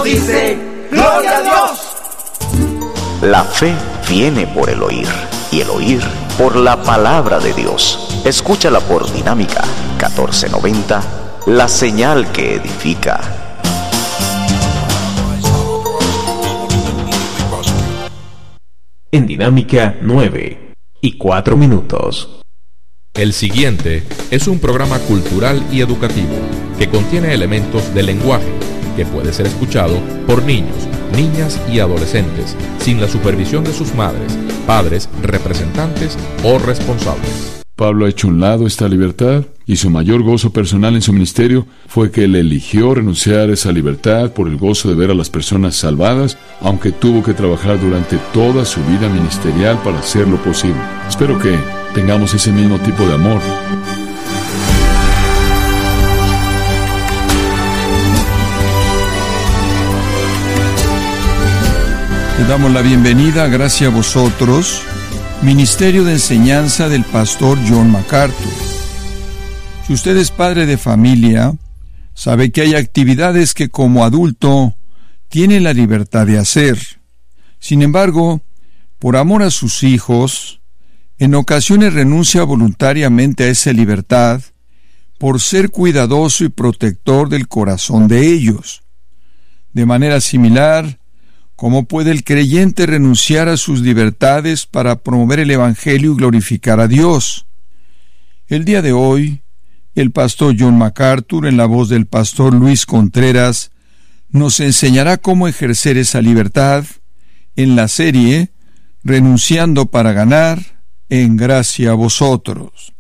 dice, ¡Gloria a Dios! La fe viene por el oír, y el oír por la palabra de Dios. Escúchala por Dinámica 1490, la señal que edifica. En Dinámica 9 y 4 minutos. El siguiente es un programa cultural y educativo que contiene elementos de lenguaje que puede ser escuchado por niños, niñas y adolescentes sin la supervisión de sus madres, padres, representantes o responsables. Pablo ha hecho a un lado esta libertad y su mayor gozo personal en su ministerio fue que él eligió renunciar a esa libertad por el gozo de ver a las personas salvadas, aunque tuvo que trabajar durante toda su vida ministerial para hacerlo posible. Espero que tengamos ese mismo tipo de amor. Le damos la bienvenida, gracias a vosotros, Ministerio de Enseñanza del Pastor John MacArthur. Si usted es padre de familia, sabe que hay actividades que como adulto tiene la libertad de hacer. Sin embargo, por amor a sus hijos, en ocasiones renuncia voluntariamente a esa libertad por ser cuidadoso y protector del corazón de ellos. De manera similar, ¿cómo puede el creyente renunciar a sus libertades para promover el Evangelio y glorificar a Dios? El día de hoy, el pastor John MacArthur, en la voz del pastor Luis Contreras, nos enseñará cómo ejercer esa libertad en la serie Renunciando para ganar, en gracia a vosotros.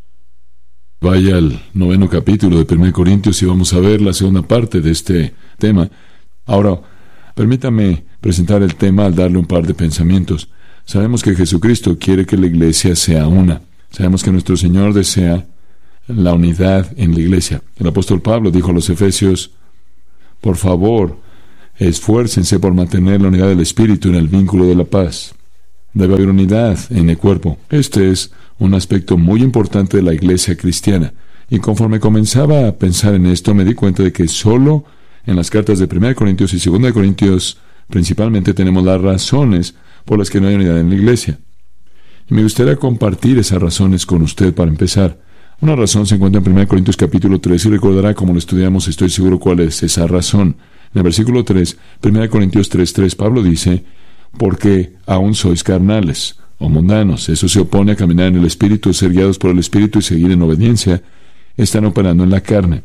Vaya al 9º capítulo de 1 Corintios y vamos a ver la segunda parte de este tema. Ahora, permítame presentar el tema al darle un par de pensamientos. Sabemos que Jesucristo quiere que la iglesia sea una. Sabemos que nuestro Señor desea la unidad en la iglesia. El apóstol Pablo dijo a los Efesios, por favor, esfuércense por mantener la unidad del Espíritu en el vínculo de la paz. Debe haber unidad en el cuerpo. Este es un aspecto muy importante de la iglesia cristiana. Y conforme comenzaba a pensar en esto, me di cuenta de que solo en las cartas de 1 Corintios y 2 Corintios principalmente tenemos las razones por las que no hay unidad en la iglesia. Y me gustaría compartir esas razones con usted para empezar. Una razón se encuentra en 1 Corintios capítulo 3 y recordará como lo estudiamos, estoy seguro cuál es esa razón. En el versículo 3, 1 Corintios 3:3, Pablo dice, porque aún sois carnales o mundanos. Eso se opone a caminar en el Espíritu, ser guiados por el Espíritu y seguir en obediencia. Están operando en la carne.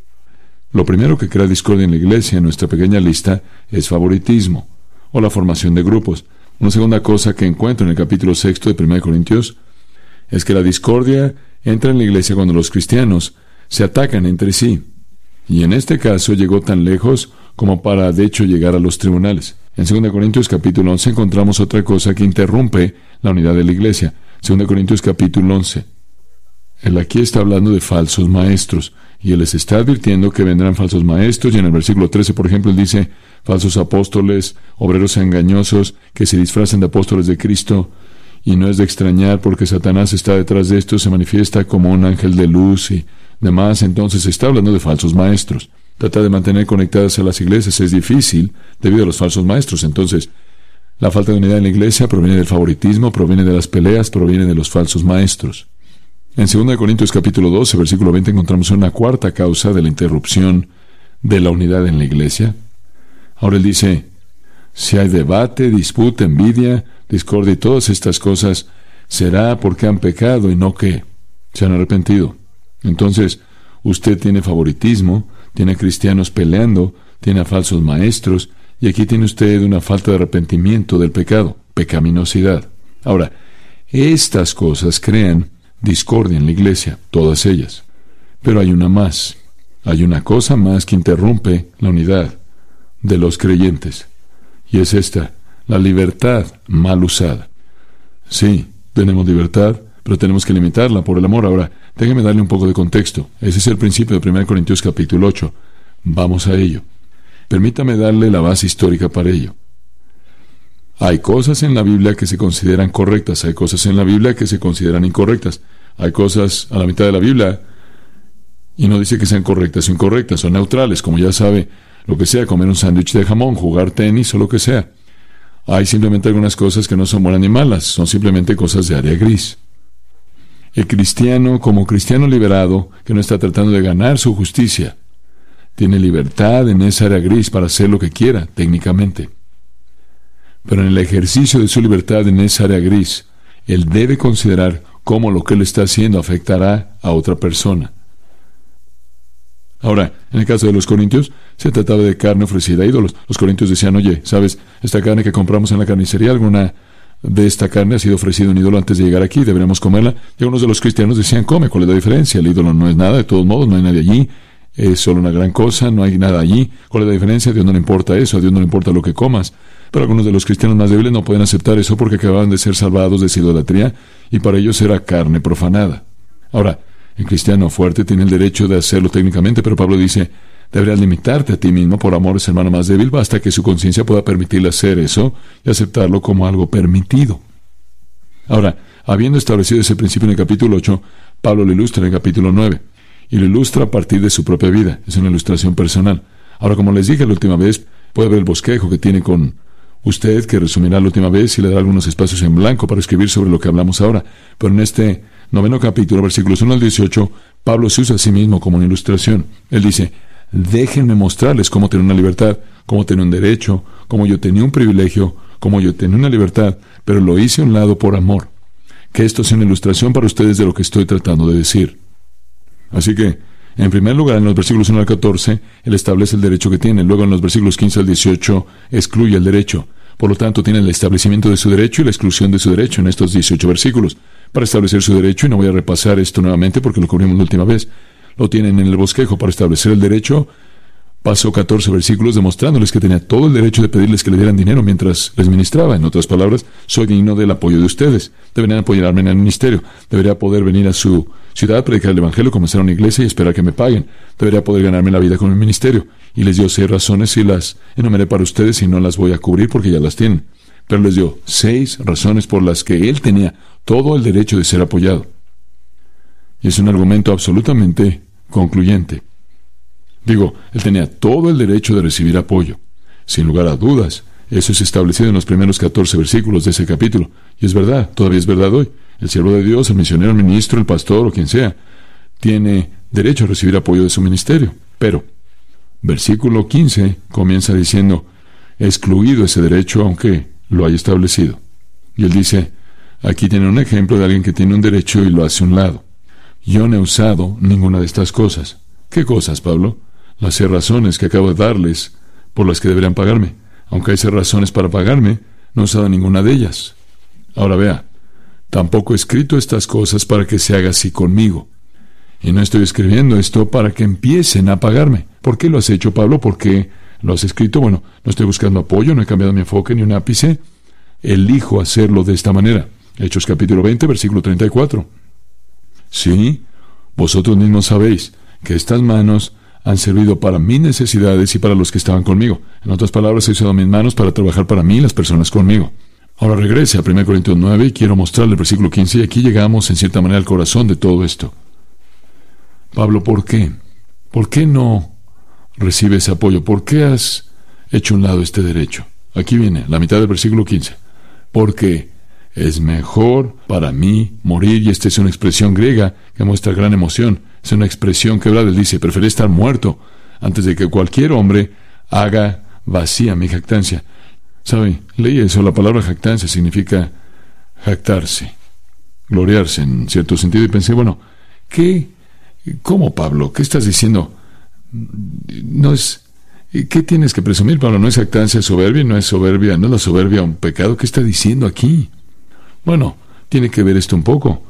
Lo primero que crea discordia en la iglesia, en nuestra pequeña lista, es favoritismo o la formación de grupos. Una segunda cosa que encuentro en el capítulo 6 de 1 Corintios es que la discordia entra en la iglesia cuando los cristianos se atacan entre sí. Y en este caso llegó tan lejos como para, de hecho, llegar a los tribunales. En 2 Corintios capítulo 11 encontramos otra cosa que interrumpe la unidad de la iglesia. 2 Corintios capítulo 11. Él aquí está hablando de falsos maestros, y él les está advirtiendo que vendrán falsos maestros, y en el versículo 13, por ejemplo, él dice, falsos apóstoles, obreros engañosos, que se disfrazan de apóstoles de Cristo, y no es de extrañar porque Satanás está detrás de esto, se manifiesta como un ángel de luz y demás. Entonces está hablando de falsos maestros. Trata de mantener conectadas a las iglesias es difícil debido a los falsos maestros. Entonces, la falta de unidad en la iglesia proviene del favoritismo, proviene de las peleas, proviene de los falsos maestros. En 2 Corintios capítulo 12, versículo 20, encontramos una cuarta causa de la interrupción de la unidad en la iglesia. Ahora él dice, si hay debate, disputa, envidia, discordia y todas estas cosas, será porque han pecado y no que se han arrepentido. Entonces, usted tiene favoritismo, tiene a cristianos peleando, tiene a falsos maestros, y aquí tiene usted una falta de arrepentimiento del pecado, pecaminosidad. Ahora, estas cosas crean discordia en la iglesia, todas ellas. Pero hay una más, hay una cosa más que interrumpe la unidad de los creyentes, y es esta, la libertad mal usada. Sí, tenemos libertad, pero tenemos que limitarla por el amor. Ahora, déjeme darle un poco de contexto. Ese es el principio de 1 Corintios capítulo 8. Vamos a ello. Permítame darle la base histórica para ello. Hay cosas en la Biblia que se consideran correctas, hay cosas en la Biblia que se consideran incorrectas. Hay cosas a la mitad de la Biblia y no dice que sean correctas o incorrectas, son neutrales. Como ya sabe, lo que sea, comer un sándwich de jamón, jugar tenis o lo que sea. Hay simplemente algunas cosas que no son buenas ni malas, son simplemente cosas de área gris. El cristiano, como cristiano liberado, que no está tratando de ganar su justicia, tiene libertad en esa área gris para hacer lo que quiera, técnicamente. Pero en el ejercicio de su libertad en esa área gris, él debe considerar cómo lo que él está haciendo afectará a otra persona. Ahora, en el caso de los corintios, se trataba de carne ofrecida a ídolos. Los corintios decían, oye, ¿sabes? Esta carne que compramos en la carnicería, alguna de esta carne ha sido ofrecida a un ídolo antes de llegar aquí, deberíamos comerla. Y algunos de los cristianos decían, come, ¿cuál es la diferencia? El ídolo no es nada, de todos modos, no hay nadie allí, es solo una gran cosa, no hay nada allí. ¿Cuál es la diferencia? A Dios no le importa eso, a Dios no le importa lo que comas. Pero algunos de los cristianos más débiles no pueden aceptar eso porque acababan de ser salvados de esa idolatría y para ellos era carne profanada. Ahora, el cristiano fuerte tiene el derecho de hacerlo técnicamente, pero Pablo dice, deberías limitarte a ti mismo por amor a ese hermano más débil, basta que su conciencia pueda permitirle hacer eso y aceptarlo como algo permitido. Ahora, habiendo establecido ese principio en el capítulo 8, Pablo lo ilustra en el capítulo 9, y lo ilustra a partir de su propia vida. Es una ilustración personal. Ahora, como les dije la última vez, puede ver el bosquejo que tiene con usted, que resumirá la última vez y le dará algunos espacios en blanco para escribir sobre lo que hablamos ahora. Pero en este 9º capítulo, versículos 1 al 18, Pablo se usa a sí mismo como una ilustración. Él dice, déjenme mostrarles cómo tener una libertad, cómo tener un derecho, cómo yo tenía un privilegio, cómo yo tenía una libertad, pero lo hice a un lado por amor. Que esto sea una ilustración para ustedes de lo que estoy tratando de decir. Así que, en primer lugar, en los versículos 1 al 14, él establece el derecho que tiene. Luego, en los versículos 15 al 18, excluye el derecho. Por lo tanto, tiene el establecimiento de su derecho y la exclusión de su derecho en estos 18 versículos. Para establecer su derecho, y no voy a repasar esto nuevamente porque lo cubrimos la última vez, lo tienen en el bosquejo. Para establecer el derecho, pasó 14 versículos demostrándoles que tenía todo el derecho de pedirles que le dieran dinero mientras les ministraba. En otras palabras, soy digno del apoyo de ustedes. Deberían apoyarme en el ministerio. Debería poder venir a su ciudad, predicar el evangelio, comenzar una iglesia y esperar que me paguen. Debería poder ganarme la vida con mi ministerio. Y les dio 6 razones y las enumeré para ustedes y no las voy a cubrir porque ya las tienen. Pero les dio 6 razones por las que él tenía todo el derecho de ser apoyado. Y es un argumento absolutamente concluyente. Digo, él tenía todo el derecho de recibir apoyo. Sin lugar a dudas, eso es establecido en los primeros 14 versículos de ese capítulo. Y es verdad, todavía es verdad hoy. El siervo de Dios, el misionero, el ministro, el pastor o quien sea, tiene derecho a recibir apoyo de su ministerio. Pero, versículo 15 comienza diciendo, excluido ese derecho aunque lo haya establecido. Y él dice, aquí tiene un ejemplo de alguien que tiene un derecho y lo hace a un lado. Yo no he usado ninguna de estas cosas. ¿Qué cosas, Pablo? Las 6 razones que acabo de darles por las que deberían pagarme. Aunque hay 6 razones para pagarme, no he usado ninguna de ellas. Ahora vea, tampoco he escrito estas cosas para que se haga así conmigo. Y no estoy escribiendo esto para que empiecen a pagarme. ¿Por qué lo has hecho, Pablo? ¿Por qué lo has escrito? Bueno, no estoy buscando apoyo, no he cambiado mi enfoque ni un ápice. Elijo hacerlo de esta manera. Hechos capítulo 20, versículo 34. Sí, vosotros mismos sabéis que estas manos han servido para mis necesidades y para los que estaban conmigo. En otras palabras, he usado mis manos para trabajar para mí y las personas conmigo. Ahora regrese a 1 Corintios 9 y quiero mostrarle el versículo 15 y aquí llegamos en cierta manera al corazón de todo esto. Pablo, ¿por qué? ¿Por qué no recibes apoyo? ¿Por qué has hecho a un lado este derecho? Aquí viene la mitad del versículo 15. Porque es mejor para mí morir, y esta es una expresión griega que muestra gran emoción. Es una expresión quebrada. Él dice, preferí estar muerto antes de que cualquier hombre haga vacía mi jactancia. ¿Sabe? Leí eso, la palabra jactancia significa jactarse, gloriarse en cierto sentido, y pensé, bueno, ¿cómo, Pablo? ¿Qué estás diciendo? No es... ¿Qué tienes que presumir, Pablo? ¿No es jactancia soberbia? ¿No es soberbia? ¿No es la soberbia un pecado? ¿Qué está diciendo aquí? Bueno, tiene que ver esto un poco.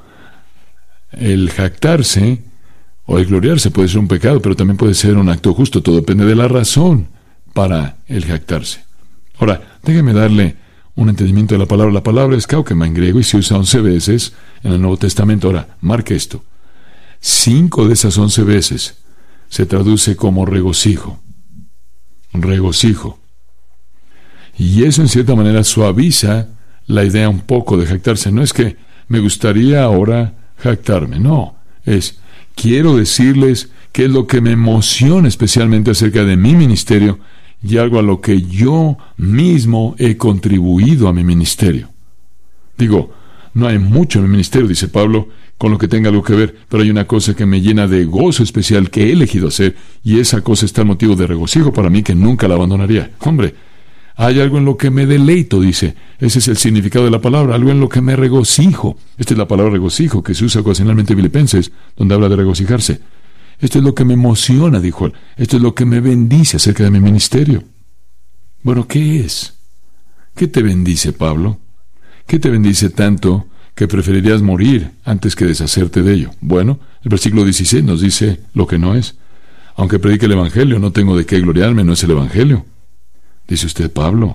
El jactarse o el gloriarse puede ser un pecado, pero también puede ser un acto justo. Todo depende de la razón para el jactarse. Ahora, déjeme darle un entendimiento de la palabra. La palabra es kaukema en griego y se usa 11 veces en el Nuevo Testamento. Ahora, marque esto. 5 de esas 11 veces se traduce como regocijo. Regocijo. Y eso en cierta manera suaviza la idea un poco de jactarse. No es que me gustaría ahora jactarme, no. Quiero decirles qué es lo que me emociona especialmente acerca de mi ministerio y algo a lo que yo mismo he contribuido a mi ministerio. Digo, no hay mucho en mi ministerio, dice Pablo, con lo que tenga algo que ver, pero hay una cosa que me llena de gozo especial que he elegido hacer, y esa cosa está el motivo de regocijo para mí que nunca la abandonaría. Hombre, hay algo en lo que me deleito, dice. Ese es el significado de la palabra, algo en lo que me regocijo. Esta es la palabra regocijo que se usa ocasionalmente en Filipenses, donde habla de regocijarse. Esto es lo que me emociona, dijo él. Esto es lo que me bendice acerca de mi ministerio. Bueno, ¿qué es? ¿Qué te bendice, Pablo? ¿Qué te bendice tanto que preferirías morir antes que deshacerte de ello? Bueno, el versículo 16 nos dice lo que no es. Aunque predique el Evangelio, no tengo de qué gloriarme, no es el Evangelio. Dice usted, Pablo,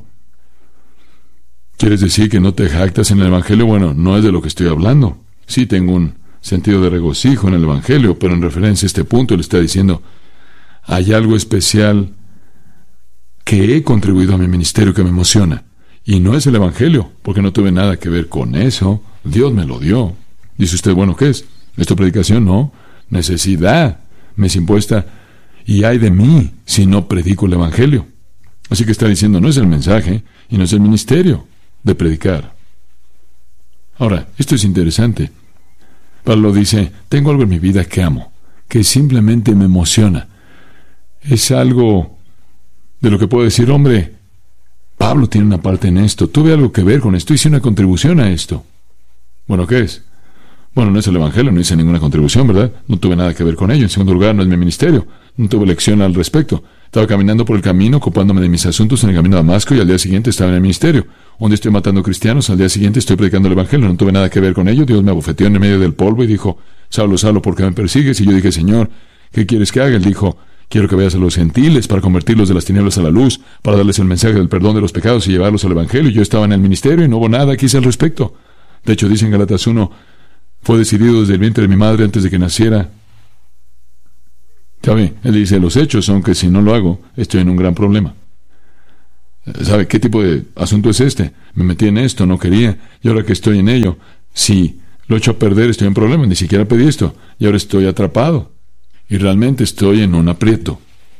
¿quieres decir que no te jactas en el Evangelio? Bueno, no es de lo que estoy hablando. Sí tengo un sentido de regocijo en el Evangelio, pero en referencia a este punto le está diciendo, hay algo especial que he contribuido a mi ministerio que me emociona. Y no es el Evangelio, porque no tuve nada que ver con eso. Dios me lo dio. Dice usted, bueno, ¿qué es? ¿Esto predicación? No. Necesidad me es impuesta, y ay de mí si no predico el Evangelio. Así que está diciendo, no es el mensaje y no es el ministerio de predicar. Ahora, esto es interesante. Pablo dice, tengo algo en mi vida que amo, que simplemente me emociona. Es algo de lo que puedo decir, hombre, Pablo tiene una parte en esto, tuve algo que ver con esto, hice una contribución a esto. Bueno, ¿qué es? Bueno, no es el Evangelio, no hice ninguna contribución, ¿verdad? No tuve nada que ver con ello. En segundo lugar, no es mi ministerio, no tuve lección al respecto. Estaba caminando por el camino, ocupándome de mis asuntos en el camino a Damasco, y al día siguiente estaba en el ministerio. Un día estoy matando cristianos, al día siguiente estoy predicando el Evangelio. No tuve nada que ver con ello. Dios me abofeteó en medio del polvo y dijo, Saulo, Saulo, ¿por qué me persigues? Y yo dije, Señor, ¿qué quieres que haga? Él dijo, quiero que vayas a los gentiles para convertirlos de las tinieblas a la luz, para darles el mensaje del perdón de los pecados y llevarlos al Evangelio. Y yo estaba en el ministerio y no hubo nada que hice al respecto. De hecho, dice en Gálatas 1, fue decidido desde el vientre de mi madre antes de que naciera. ¿Sabe? Él dice, los hechos son que si no lo hago, estoy en un gran problema. ¿Sabe qué tipo de asunto es este? Me metí en esto, no quería, y ahora que estoy en ello, si lo echo a perder, estoy en problema, ni siquiera pedí esto, y ahora estoy atrapado, y realmente estoy en un aprieto.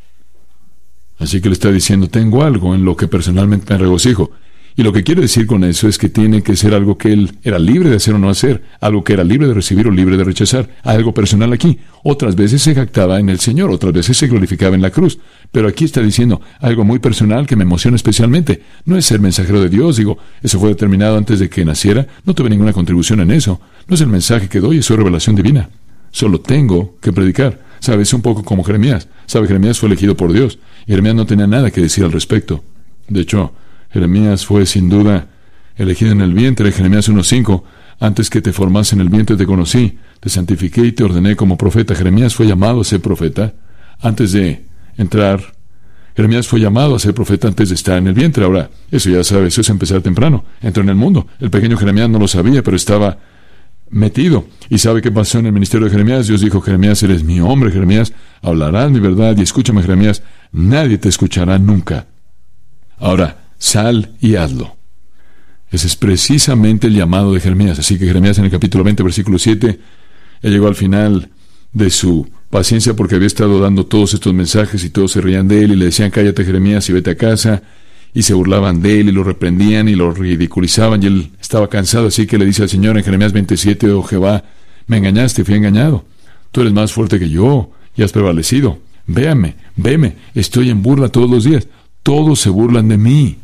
Así que le está diciendo, tengo algo en lo que personalmente me regocijo. Y lo que quiere decir con eso es que tiene que ser algo que él era libre de hacer o no hacer, algo que era libre de recibir o libre de rechazar, algo personal aquí. Otras veces se jactaba en el Señor, otras veces se glorificaba en la cruz. Pero aquí está diciendo algo muy personal que me emociona especialmente. No es ser mensajero de Dios, digo, eso fue determinado antes de que naciera, no tuve ninguna contribución en eso. No es el mensaje que doy, es su revelación divina. Solo tengo que predicar. ¿Sabes? Un poco como Jeremías. ¿Sabe? Jeremías fue elegido por Dios, y Jeremías no tenía nada que decir al respecto. De hecho, Jeremías fue sin duda elegido en el vientre. Jeremías 1:5, antes que te formase en el vientre te conocí, te santifiqué y te ordené como profeta. Jeremías fue llamado a ser profeta antes de entrar. Jeremías fue llamado a ser profeta antes de estar en el vientre. Ahora, eso ya sabes, eso es empezar temprano. Entró en el mundo. El pequeño Jeremías no lo sabía, pero estaba metido. ¿Y sabe qué pasó en el ministerio de Jeremías? Dios dijo, Jeremías, eres mi hombre, Jeremías, hablarás mi verdad, y escúchame, Jeremías, nadie te escuchará nunca. Ahora, sal y hazlo. Ese es precisamente el llamado de Jeremías. Así que Jeremías en el capítulo 20, versículo 7, él llegó al final de su paciencia porque había estado dando todos estos mensajes y todos se reían de él y le decían, cállate, Jeremías, y vete a casa, y se burlaban de él y lo reprendían y lo ridiculizaban, y él estaba cansado. Así que le dice al Señor en Jeremías 27, oh Jehová, me engañaste, fui engañado. Tú eres más fuerte que yo y has prevalecido. Véame, veme, estoy en burla todos los días. Todos se burlan de mí.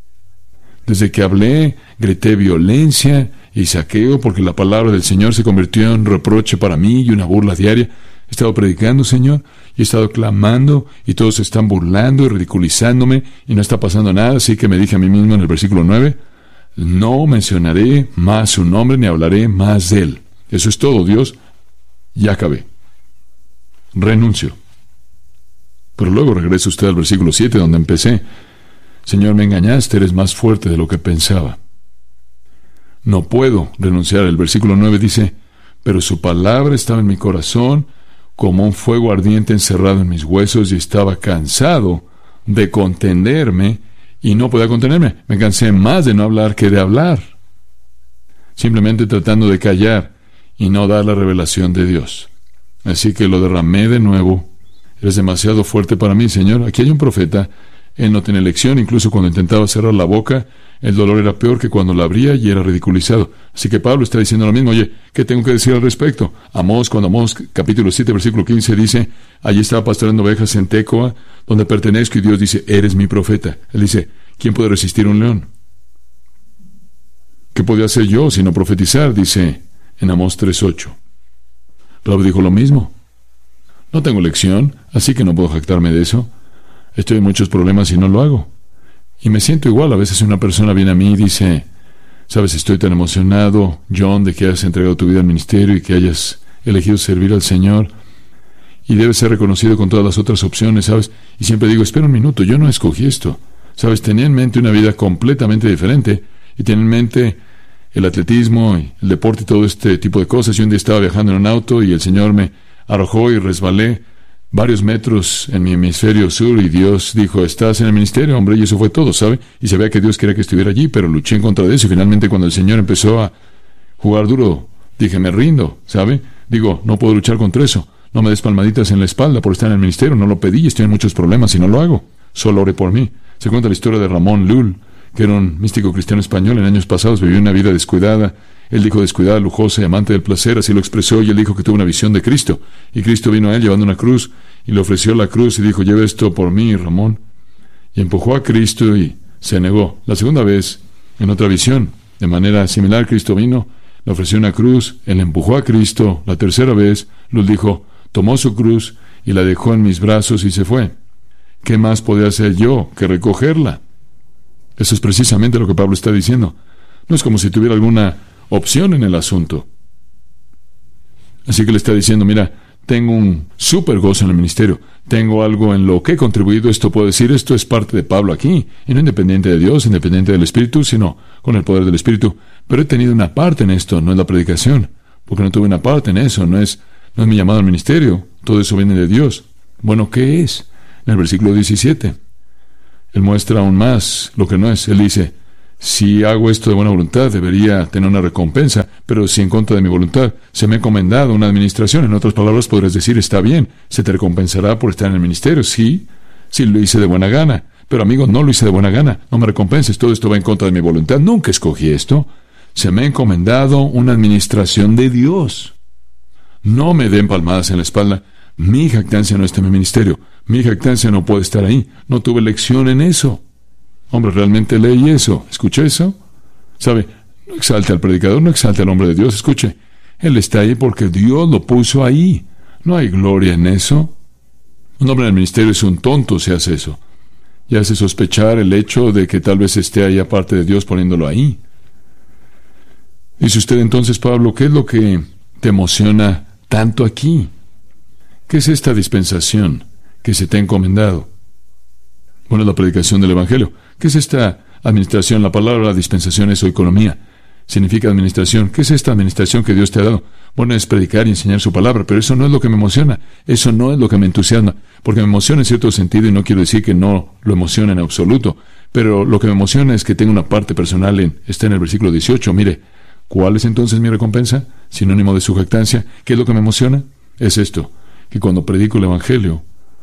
Desde que hablé, grité violencia y saqueo, porque la palabra del Señor se convirtió en reproche para mí y una burla diaria. He estado predicando, Señor, y he estado clamando, y todos se están burlando y ridiculizándome, y no está pasando nada. Así que me dije a mí mismo en el versículo 9, no mencionaré más su nombre, ni hablaré más de él. Eso es todo, Dios. Ya acabé. Renuncio. Pero luego regresa usted al versículo 7, donde empecé. Señor, me engañaste, eres más fuerte de lo que pensaba. No puedo renunciar. El versículo 9 dice, pero su palabra estaba en mi corazón como un fuego ardiente encerrado en mis huesos, y estaba cansado de contenerme y no podía contenerme. Me cansé más de no hablar que de hablar, simplemente tratando de callar y no dar la revelación de Dios. Así que lo derramé de nuevo. Eres demasiado fuerte para mí, Señor. Aquí hay un profeta Él no tenía elección, incluso cuando intentaba cerrar la boca, el dolor era peor que cuando la abría y era ridiculizado. Así que Pablo está diciendo lo mismo. Oye, ¿qué tengo que decir al respecto? Cuando Amós capítulo 7, versículo 15 dice, allí estaba pastoreando ovejas en Tecoa, donde pertenezco, y Dios dice, eres mi profeta. Él dice, ¿quién puede resistir un león? ¿Qué podía hacer yo sino profetizar? Dice en Amós 3:8. Pablo dijo lo mismo. No tengo elección, así que no puedo jactarme de eso. Estoy en muchos problemas y no lo hago. Y me siento igual. A veces una persona viene a mí y dice, sabes, estoy tan emocionado, John, de que hayas entregado tu vida al ministerio y que hayas elegido servir al Señor. Y debes ser reconocido con todas las otras opciones, ¿sabes? Y siempre digo, espera un minuto, yo no escogí esto. ¿Sabes? Tenía en mente una vida completamente diferente y tenía en mente el atletismo, y el deporte y todo este tipo de cosas. Y un día estaba viajando en un auto y el Señor me arrojó y resbalé varios metros en mi hemisferio sur y Dios dijo, estás en el ministerio, hombre, y eso fue todo, ¿sabe? Y sabía que Dios quería que estuviera allí, pero luché en contra de eso y finalmente cuando el Señor empezó a jugar duro, dije, me rindo, ¿sabe? Digo, no puedo luchar contra eso, no me des palmaditas en la espalda por estar en el ministerio, no lo pedí, estoy en muchos problemas y no lo hago, solo ore por mí. Se cuenta la historia de Ramón Llull, que era un místico cristiano español. En años pasados vivió una vida descuidada. Él dijo descuidada, lujosa y amante del placer, así lo expresó, y él dijo que tuvo una visión de Cristo. Y Cristo vino a él llevando una cruz, y le ofreció la cruz, y dijo, lleve esto por mí, Ramón. Y empujó a Cristo y se negó. La segunda vez, en otra visión, de manera similar, Cristo vino, le ofreció una cruz, él empujó a Cristo. La tercera vez, Lul dijo, tomó su cruz, y la dejó en mis brazos y se fue. ¿Qué más podía hacer yo que recogerla? Eso es precisamente lo que Pablo está diciendo. No es como si tuviera alguna opción en el asunto. Así que le está diciendo, mira, tengo un súper gozo en el ministerio, tengo algo en lo que he contribuido, esto puedo decir, esto es parte de Pablo aquí, y no independiente de Dios, independiente del Espíritu, sino con el poder del Espíritu. Pero he tenido una parte en esto, no es la predicación, porque no tuve una parte en eso, no es mi llamado al ministerio, todo eso viene de Dios. Bueno, ¿qué es? En el versículo 17, él muestra aún más lo que no es. Él dice, si hago esto de buena voluntad, debería tener una recompensa, pero si en contra de mi voluntad se me ha encomendado una administración, en otras palabras podrías decir, está bien, se te recompensará por estar en el ministerio, sí lo hice de buena gana, pero amigo, no lo hice de buena gana, no me recompenses, todo esto va en contra de mi voluntad, nunca escogí esto, se me ha encomendado una administración de Dios. No me den palmadas en la espalda, mi jactancia no está en mi ministerio, mi jactancia no puede estar ahí, no tuve elección en eso. Hombre, realmente leí eso, ¿escuché eso? ¿Sabe? No exalte al predicador, no exalte al hombre de Dios, escuche. Él está ahí porque Dios lo puso ahí. No hay gloria en eso. Un hombre en el ministerio es un tonto si hace eso. Y hace sospechar el hecho de que tal vez esté ahí aparte de Dios poniéndolo ahí. Dice usted entonces, Pablo, ¿qué es lo que te emociona tanto aquí? ¿Qué es esta dispensación que se te ha encomendado? Bueno, es la predicación del Evangelio. ¿Qué es esta administración? La palabra dispensación es oikonomía. Significa administración. ¿Qué es esta administración que Dios te ha dado? Bueno, es predicar y enseñar su palabra, pero eso no es lo que me emociona. Eso no es lo que me entusiasma. Porque me emociona en cierto sentido, y no quiero decir que no lo emociona en absoluto. Pero lo que me emociona es que tengo una parte personal está en el versículo 18. Mire, ¿cuál es entonces mi recompensa? Sinónimo de su jactancia. ¿Qué es lo que me emociona? Es esto, que cuando predico el Evangelio,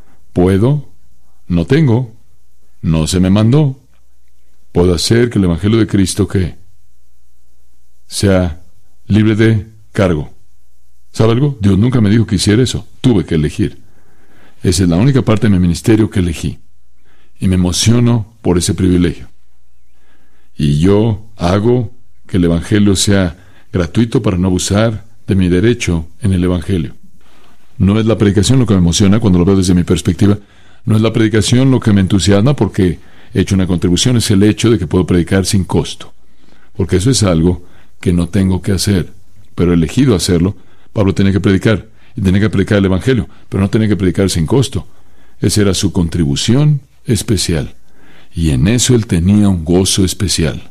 no tengo, no se me mandó, puedo hacer que el Evangelio de Cristo que sea libre de cargo. ¿Sabe algo? Dios nunca me dijo que hiciera eso, tuve que elegir. Esa es la única parte de mi ministerio que elegí, y me emociono por ese privilegio. Y yo hago que el Evangelio sea gratuito para no abusar de mi derecho en el Evangelio. No es la predicación lo que me emociona cuando lo veo desde mi perspectiva. No es la predicación lo que me entusiasma porque he hecho una contribución. Es el hecho de que puedo predicar sin costo. Porque eso es algo que no tengo que hacer. Pero he elegido hacerlo. Pablo tenía que predicar. Y tenía que predicar el Evangelio. Pero no tenía que predicar sin costo. Esa era su contribución especial. Y en eso él tenía un gozo especial.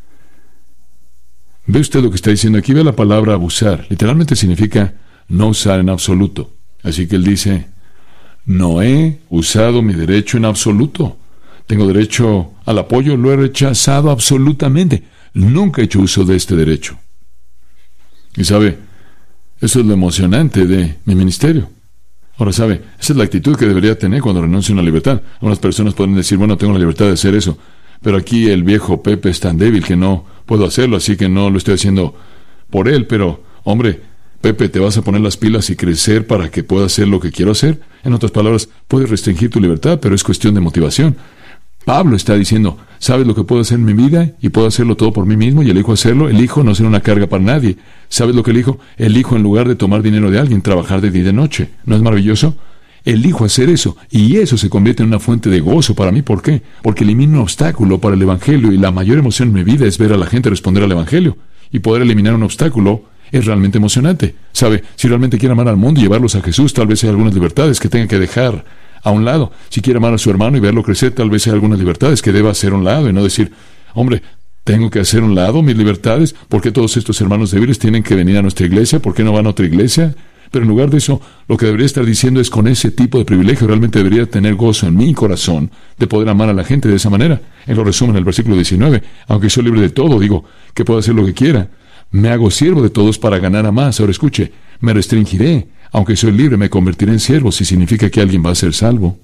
¿Ve usted lo que está diciendo aquí? Ve la palabra abusar. Literalmente significa no usar en absoluto. Así que él dice, no he usado mi derecho en absoluto. Tengo derecho al apoyo, lo he rechazado absolutamente. Nunca he hecho uso de este derecho. Y sabe, eso es lo emocionante de mi ministerio. Ahora, ¿sabe? Esa es la actitud que debería tener cuando renuncia a una libertad. Algunas personas pueden decir, bueno, tengo la libertad de hacer eso, pero aquí el viejo Pepe es tan débil que no puedo hacerlo, así que no lo estoy haciendo por él. Pero, hombre, Pepe, ¿te vas a poner las pilas y crecer para que pueda hacer lo que quiero hacer? En otras palabras, puedes restringir tu libertad, pero es cuestión de motivación. Pablo está diciendo, ¿sabes lo que puedo hacer en mi vida? Y puedo hacerlo todo por mí mismo y elijo hacerlo. Elijo no ser una carga para nadie. ¿Sabes lo que elijo? Elijo, en lugar de tomar dinero de alguien, trabajar de día y de noche. ¿No es maravilloso? Elijo hacer eso, y eso se convierte en una fuente de gozo para mí. ¿Por qué? Porque elimino un obstáculo para el Evangelio, y la mayor emoción en mi vida es ver a la gente responder al Evangelio. Y poder eliminar un obstáculo es realmente emocionante. ¿Sabe? Si realmente quiere amar al mundo y llevarlos a Jesús, tal vez hay algunas libertades que tenga que dejar a un lado. Si quiere amar a su hermano y verlo crecer, tal vez hay algunas libertades que deba hacer a un lado, y no decir, hombre, tengo que hacer a un lado mis libertades. ¿Por qué todos estos hermanos débiles tienen que venir a nuestra iglesia? ¿Por qué no van a otra iglesia? Pero en lugar de eso, lo que debería estar diciendo es, con ese tipo de privilegio realmente debería tener gozo en mi corazón de poder amar a la gente de esa manera. Él lo resume en el versículo 19. Aunque soy libre de todo, digo que puedo hacer lo que quiera. Me hago siervo de todos para ganar a más. Ahora escuche, me restringiré. Aunque soy libre, me convertiré en siervo, si significa que alguien va a ser salvo.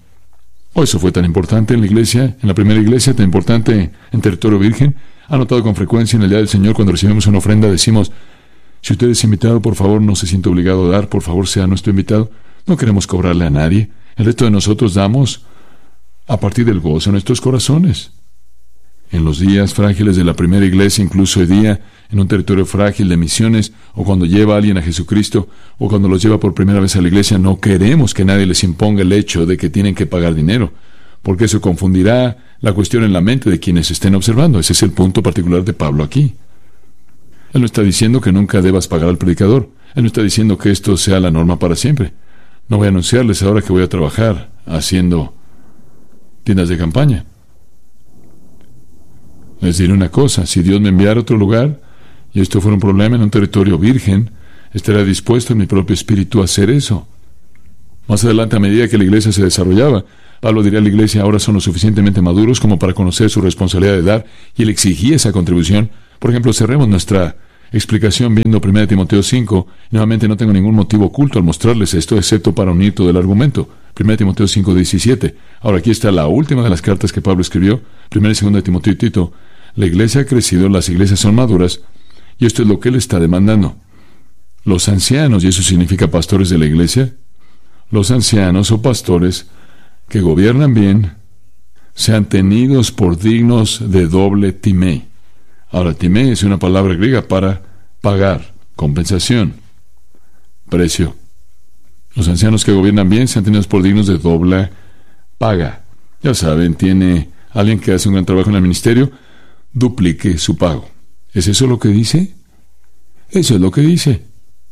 Eso fue tan importante en la iglesia, en la primera iglesia, tan importante en territorio virgen. Ha notado con frecuencia en el día del Señor, cuando recibimos una ofrenda, decimos, si usted es invitado, por favor, no se siente obligado a dar, por favor, sea nuestro invitado. No queremos cobrarle a nadie. El resto de nosotros damos a partir del gozo en nuestros corazones. En los días frágiles de la primera iglesia, incluso hoy día, en un territorio frágil de misiones, o cuando lleva a alguien a Jesucristo, o cuando los lleva por primera vez a la iglesia, no queremos que nadie les imponga el hecho de que tienen que pagar dinero, porque eso confundirá la cuestión en la mente de quienes estén observando. Ese es el punto particular de Pablo aquí. Él no está diciendo que nunca debas pagar al predicador. Él no está diciendo que esto sea la norma para siempre. No voy a anunciarles ahora que voy a trabajar haciendo tiendas de campaña. Les diré una cosa, si Dios me enviara a otro lugar, y esto fuera un problema en un territorio virgen, estaría dispuesto en mi propio espíritu a hacer eso. Más adelante, a medida que la iglesia se desarrollaba, Pablo diría a la iglesia, ahora son lo suficientemente maduros como para conocer su responsabilidad de dar, y él exigía esa contribución. Por ejemplo, cerremos nuestra explicación viendo 1 Timoteo 5. Nuevamente, no tengo ningún motivo oculto al mostrarles esto, excepto para unir todo el argumento. 1 Timoteo 5:17. Ahora, aquí está la última de las cartas que Pablo escribió, 1 y 2 de Timoteo y Tito. La iglesia ha crecido, las iglesias son maduras, y esto es lo que él está demandando. Los ancianos, y eso significa pastores de la iglesia, los ancianos o pastores que gobiernan bien, sean tenidos por dignos de doble timé. Ahora, timé es una palabra griega para pagar, compensación, precio. Los ancianos que gobiernan bien sean tenidos por dignos de doble paga. Ya saben, tiene alguien que hace un gran trabajo en el ministerio, duplique su pago. ¿Es eso lo que dice? Eso es lo que dice.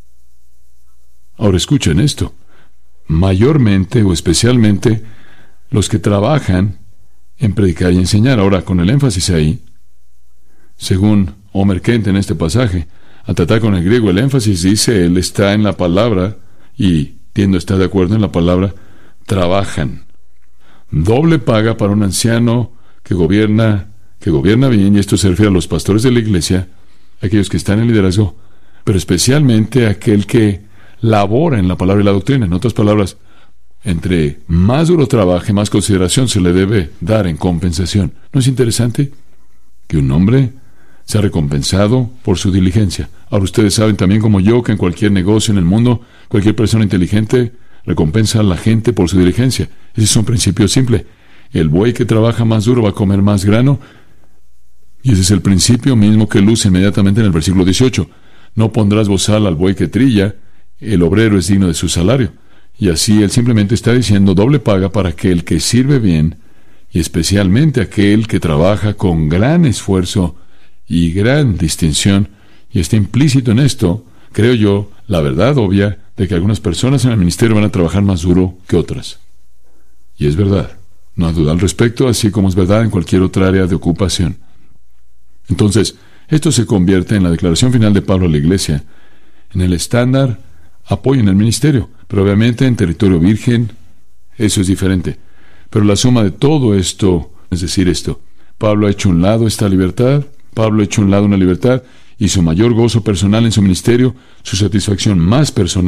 Ahora escuchen esto. Mayormente o especialmente los que trabajan en predicar y enseñar. Ahora, con el énfasis ahí, según Homer Kent en este pasaje, al tratar con el griego, el énfasis dice, él está en la palabra, y tiendo a estar de acuerdo en la palabra, trabajan. Doble paga para un anciano que gobierna bien, y esto se refiere a los pastores de la iglesia, aquellos que están en liderazgo, pero especialmente aquel que labora en la palabra y la doctrina. En otras palabras, entre más duro trabaje, más consideración se le debe dar en compensación. ¿No es interesante que un hombre sea recompensado por su diligencia? Ahora, ustedes saben también como yo que en cualquier negocio en el mundo, cualquier persona inteligente recompensa a la gente por su diligencia. Ese es un principio simple. El buey que trabaja más duro va a comer más grano. Y ese es el principio mismo que luce inmediatamente en el versículo 18. No pondrás bozal al buey que trilla, el obrero es digno de su salario. Y así él simplemente está diciendo doble paga para aquel que sirve bien, y especialmente aquel que trabaja con gran esfuerzo y gran distinción. Y está implícito en esto, creo yo, la verdad obvia de que algunas personas en el ministerio van a trabajar más duro que otras. Y es verdad, no hay duda al respecto, así como es verdad en cualquier otra área de ocupación. Entonces, esto se convierte en la declaración final de Pablo a la iglesia, en el estándar apoyo en el ministerio, pero obviamente en territorio virgen eso es diferente. Pero la suma de todo esto, es decir, esto, Pablo ha hecho a un lado esta libertad, Pablo ha hecho a un lado una libertad, y su mayor gozo personal en su ministerio, su satisfacción más personal,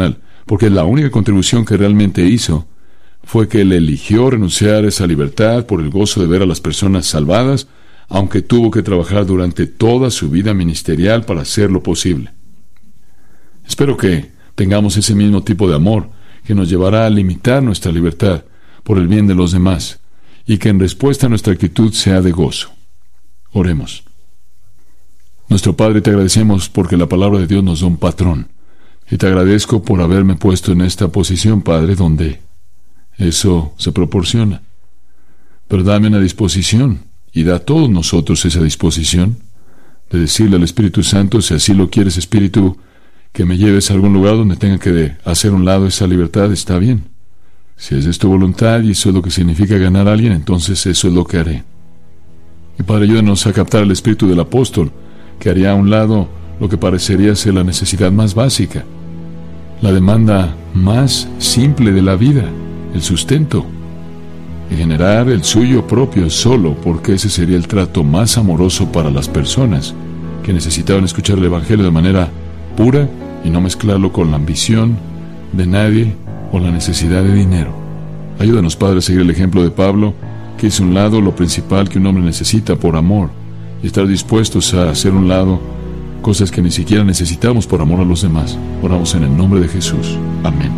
porque la única contribución que realmente hizo fue que él eligió renunciar a esa libertad por el gozo de ver a las personas salvadas, aunque tuvo que trabajar durante toda su vida ministerial para hacerlo posible. Espero que tengamos ese mismo tipo de amor que nos llevará a limitar nuestra libertad por el bien de los demás, y que en respuesta a nuestra actitud sea de gozo. Oremos. Nuestro Padre, te agradecemos porque la palabra de Dios nos da un patrón, y te agradezco por haberme puesto en esta posición, Padre, donde eso se proporciona. Pero dame una disposición, y da a todos nosotros esa disposición, de decirle al Espíritu Santo, si así lo quieres, Espíritu, que me lleves a algún lugar donde tenga que hacer un lado esa libertad, está bien. Si esa es tu voluntad y eso es lo que significa ganar a alguien, entonces eso es lo que haré. Y Padre, ayúdanos a captar el espíritu del apóstol, que haría a un lado lo que parecería ser la necesidad más básica, la demanda más simple de la vida, el sustento, y generar el suyo propio solo, porque ese sería el trato más amoroso para las personas que necesitaban escuchar el Evangelio de manera pura y no mezclarlo con la ambición de nadie o la necesidad de dinero. Ayúdanos, Padre, a seguir el ejemplo de Pablo, que hizo un lado lo principal que un hombre necesita por amor, y estar dispuestos a hacer un lado cosas que ni siquiera necesitamos por amor a los demás. Oramos en el nombre de Jesús. Amén.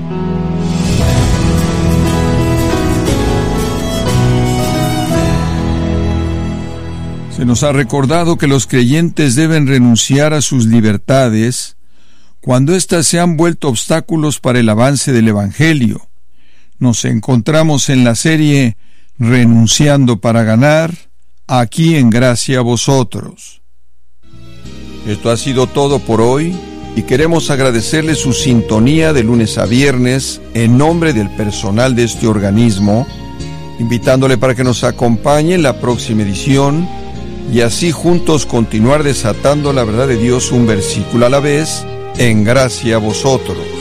Se nos ha recordado que los creyentes deben renunciar a sus libertades cuando éstas se han vuelto obstáculos para el avance del Evangelio. Nos encontramos en la serie Renunciando para ganar, aquí en Gracia a Vosotros. Esto ha sido todo por hoy y queremos agradecerle su sintonía de lunes a viernes en nombre del personal de este organismo, invitándole para que nos acompañe en la próxima edición y así juntos continuar desatando la verdad de Dios un versículo a la vez en Gracia a Vosotros.